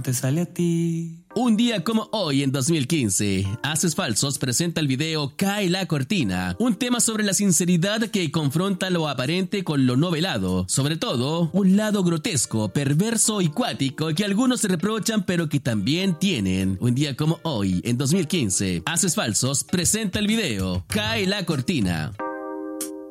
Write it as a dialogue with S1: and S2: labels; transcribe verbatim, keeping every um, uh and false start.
S1: te sale a ti?
S2: Un día como hoy en dos mil quince, Haces Falsos presenta el video Cae la Cortina, un tema sobre la sinceridad que confronta lo aparente con lo no velado, sobre todo un lado grotesco, perverso y cuático que algunos se reprochan pero que también tienen. Un día como hoy en dos mil quince, Haces Falsos presenta el video Cae la Cortina.